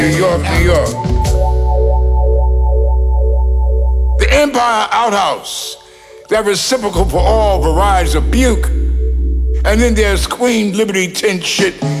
New York, New York. The Empire Outhouse, that reciprocal for all varieties of puke. And then there's Queen Liberty tent shit